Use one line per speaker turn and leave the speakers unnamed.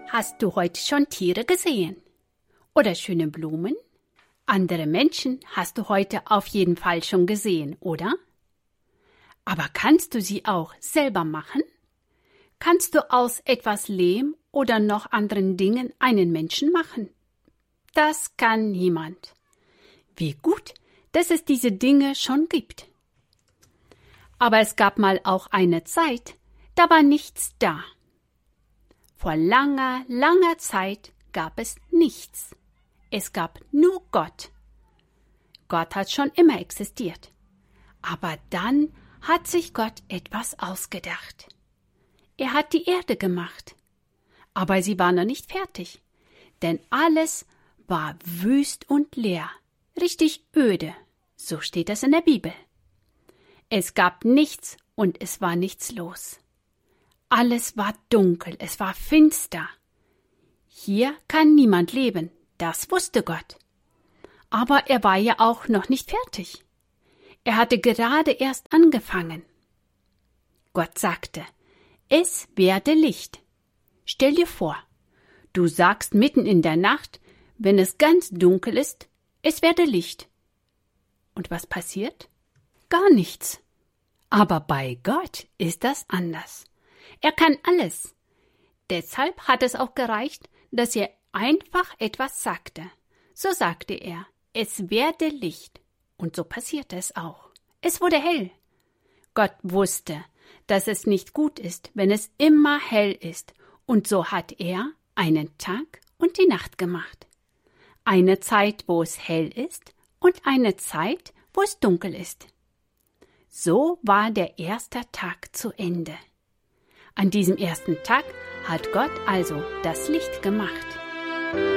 Hast du heute schon Tiere gesehen? Oder schöne Blumen? Andere Menschen hast du heute auf jeden Fall schon gesehen, oder? Aber kannst du sie auch selber machen? Kannst du aus etwas Lehm oder noch anderen Dingen einen Menschen machen? Das kann niemand. Wie gut, dass es diese Dinge schon gibt. Aber es gab mal auch eine Zeit, da war nichts da. Vor langer, langer Zeit gab es nichts. Es gab nur Gott. Gott hat schon immer existiert. Aber dann hat sich Gott etwas ausgedacht. Er hat die Erde gemacht. Aber sie war noch nicht fertig, denn alles war wüst und leer, richtig öde, so steht es in der Bibel. Es gab nichts und es war nichts los. Alles war dunkel, es war finster. Hier kann niemand leben, das wusste Gott. Aber er war ja auch noch nicht fertig. Er hatte gerade erst angefangen. Gott sagte, es werde Licht. Stell dir vor, du sagst mitten in der Nacht, wenn es ganz dunkel ist, es werde Licht. Und was passiert? Gar nichts. Aber bei Gott ist das anders. Er kann alles. Deshalb hat es auch gereicht, dass er einfach etwas sagte. So sagte er, es werde Licht. Und so passierte es auch. Es wurde hell. Gott wusste, dass es nicht gut ist, wenn es immer hell ist. Und so hat er einen Tag und die Nacht gemacht. Eine Zeit, wo es hell ist und eine Zeit, wo es dunkel ist. So war der erste Tag zu Ende. An diesem ersten Tag hat Gott also das Licht gemacht.